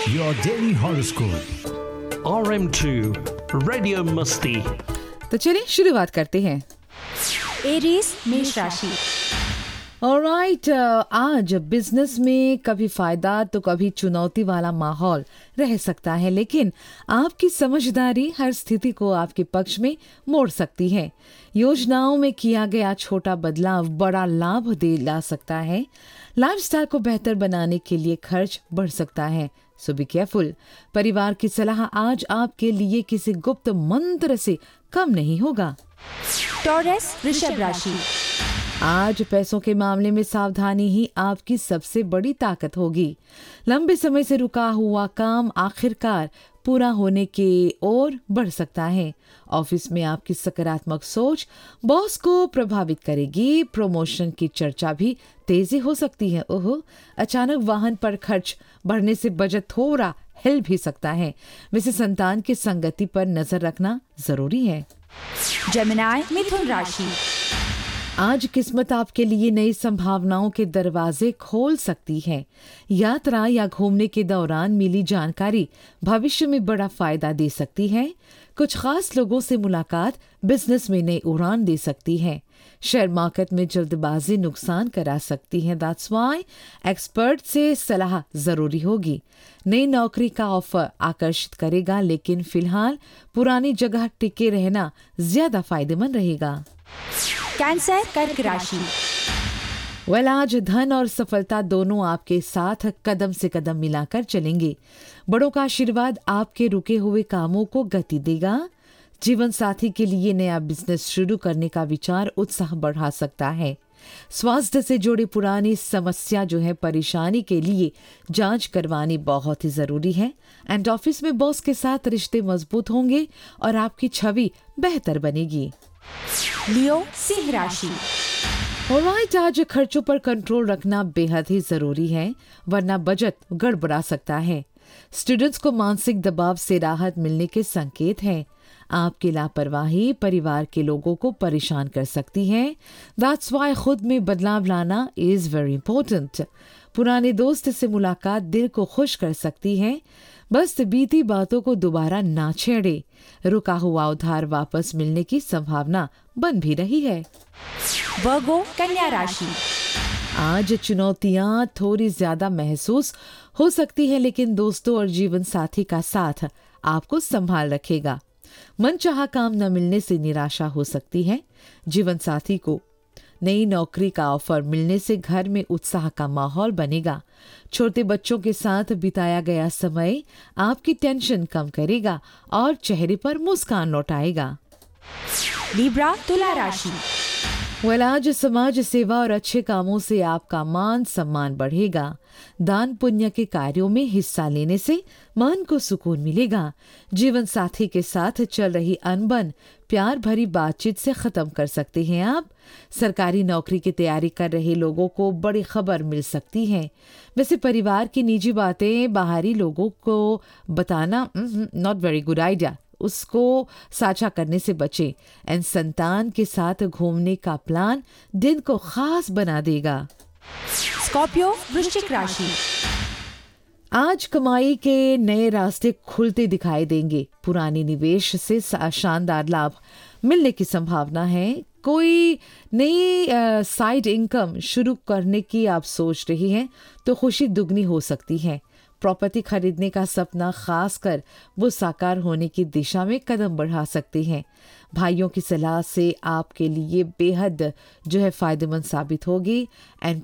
your daily horoscope. RM2 radio मस्ती। तो चलिए शुरुआत करते हैं। एरीज मेष राशि। ऑलराइट, आज बिजनेस में कभी फायदा तो कभी चुनौती वाला माहौल रह सकता है, लेकिन आपकी समझदारी हर स्थिति को आपके पक्ष में मोड़ सकती है। योजनाओं में किया गया छोटा बदलाव बड़ा लाभ दे ला सकता है। लाइफस्टाइल को बेहतर बनाने के लिए खर्च बढ़ सकता है, सो बी केयरफुल। परिवार की सलाह आज आपके लिए किसी गुप्त मंत्र से कम नहीं होगा। टॉरस वृषभ राशि। आज पैसों के मामले में सावधानी ही आपकी सबसे बड़ी ताकत होगी। लंबे समय से रुका हुआ काम आखिरकार पूरा होने के ओर बढ़ सकता है। ऑफिस में आपकी सकारात्मक सोच बॉस को प्रभावित करेगी। प्रमोशन की चर्चा भी तेजी हो सकती है। ओहो, अचानक वाहन पर खर्च बढ़ने से बजट थोड़ा हिल भी सकता है। वैसे संतान की संगति पर नजर रखना जरूरी है। जेमिनी मिथुन राशि। आज किस्मत आपके लिए नई संभावनाओं के दरवाजे खोल सकती है। यात्रा या घूमने के दौरान मिली जानकारी भविष्य में बड़ा फायदा दे सकती है। कुछ खास लोगों से मुलाकात बिजनेस में नई उड़ान दे सकती है। शेयर मार्केट में जल्दबाजी नुकसान करा सकती है। दैट्स व्हाई एक्सपर्ट से सलाह जरूरी होगी। नई नौकरी का ऑफर आकर्षित करेगा, लेकिन फिलहाल पुरानी जगह टिके रहना ज्यादा फायदेमंद रहेगा। कैंसर कर्क राशि। आज धन और सफलता दोनों आपके साथ कदम से कदम मिलाकर चलेंगे। बड़ों का आशीर्वाद आपके रुके हुए कामों को गति देगा। जीवन साथी के लिए नया बिजनेस शुरू करने का विचार उत्साह बढ़ा सकता है। स्वास्थ्य से जुड़ी पुरानी समस्या जो है परेशानी के लिए जांच करवानी बहुत ही जरूरी है। एंड ऑफिस में बॉस के साथ रिश्ते मजबूत होंगे और आपकी छवि बेहतर बनेगी। लियो सिंह राशि। ऑलराइट, आज खर्चों पर कंट्रोल रखना बेहद ही जरूरी है, वरना बजट गड़बड़ा सकता है। स्टूडेंट्स को मानसिक दबाव से राहत मिलने के संकेत हैं। आपकी लापरवाही परिवार के लोगों को परेशान कर सकती है। दैट्स व्हाई खुद में बदलाव लाना इज वेरी इंपॉर्टेंट। पुराने दोस्त से मुलाकात दिल को खुश कर सकती है। बस बीती बातों को दोबारा ना छेड़े। रुका हुआ उधार वापस मिलने की संभावना बन भी रही है। वर्गो कन्या राशि। आज चुनौतियां थोड़ी ज्यादा महसूस हो सकती है, लेकिन दोस्तों और जीवन साथी का साथ आपको संभाल रखेगा। मनचाहा काम न मिलने से निराशा हो सकती है। जीवन साथी को नई नौकरी का ऑफर मिलने से घर में उत्साह का माहौल बनेगा। छोटे बच्चों के साथ बिताया गया समय आपकी टेंशन कम करेगा और चेहरे पर मुस्कान लौटाएगा। लिब्रा तुला राशि। आज समाज सेवा और अच्छे कामों से आपका मान सम्मान बढ़ेगा। दान पुण्य के कार्यों में हिस्सा लेने से मन को सुकून मिलेगा। जीवन साथी के साथ चल रही अनबन प्यार भरी बातचीत से खत्म कर सकते हैं आप। सरकारी नौकरी की तैयारी कर रहे लोगों को बड़ी खबर मिल सकती है। वैसे परिवार की निजी बातें बाहरी लोगों को बताना नॉट वेरी गुड आइडिया। उसको साझा करने से बचे। एंड संतान के साथ घूमने का प्लान दिन को खास बना देगा। स्कॉर्पियो वृश्चिक राशि। आज कमाई के नए रास्ते खुलते दिखाई देंगे। पुराने निवेश से शानदार लाभ मिलने की संभावना है। कोई नई साइड इनकम शुरू करने की आप सोच रही हैं तो खुशी दुगनी हो सकती है। प्रॉपर्टी खरीदने का सपना खासकर वो साकार होने की दिशा में कदम बढ़ा सकते हैं। भाइयों की सलाह से आपके लिए बेहद जो है फायदेमंद साबित होगी। एंड